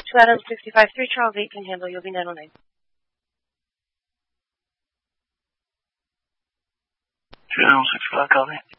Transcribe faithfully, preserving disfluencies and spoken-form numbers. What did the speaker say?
two Adam sixty-five three Charles eight can handle. You'll be nine oh nine. two Adam sixty-five, copy.